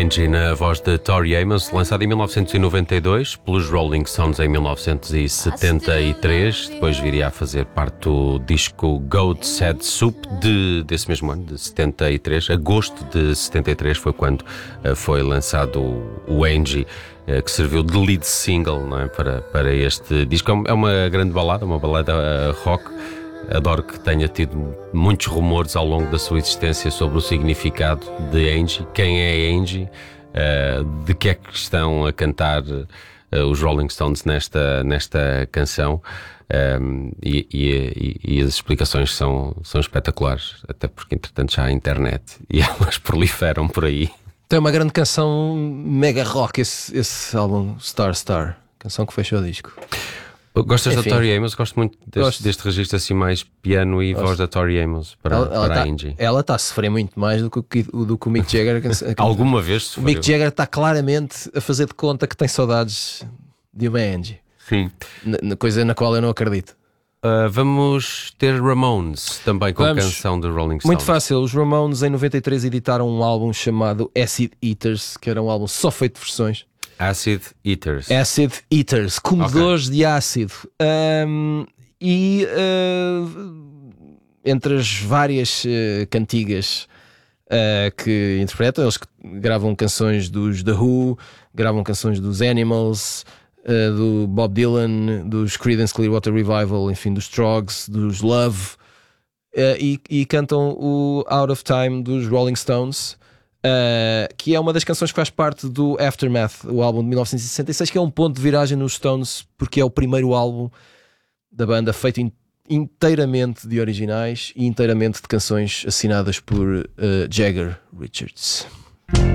Angie na voz de Tori Amos, lançado em 1992 pelos Rolling Stones em 1973, depois viria a fazer parte do disco Goat's Head Soup desse mesmo ano, de 73, agosto de 73 foi quando foi lançado o Angie, que serviu de lead single, não é, para este disco. É uma grande balada, uma balada rock. Adoro que tenha tido muitos rumores ao longo da sua existência sobre o significado de Angie, quem é Angie, de que é que estão a cantar os Rolling Stones nesta canção, e as explicações são espetaculares, até porque entretanto já há internet e elas proliferam por aí. Tem uma grande canção mega rock esse álbum Star, canção que fechou o disco. Gostas da Tori Amos? Gosto muito deste registro assim mais piano e voz da Tori Amos para a Angie. Ela está a sofrer muito mais do que o Mick Jagger. Alguma vez sofreu. O Mick Jagger está claramente a fazer de conta que tem saudades de uma Angie. Sim. Coisa na qual eu não acredito. Vamos ter Ramones também com a canção de Rolling Stones. Muito fácil. Os Ramones em 93 editaram um álbum chamado Acid Eaters, que era um álbum só feito de versões. Acid Eaters, comedores de ácido. Entre as várias cantigas que interpretam, eles gravam canções dos The Who, gravam canções dos Animals, do Bob Dylan, dos Creedence Clearwater Revival, enfim, dos Troggs, dos Love, e cantam o Out of Time dos Rolling Stones. Que é uma das canções que faz parte do Aftermath, o álbum de 1966, que é um ponto de viragem nos Stones, porque é o primeiro álbum da banda feito inteiramente de originais e inteiramente de canções assinadas por Jagger Richards.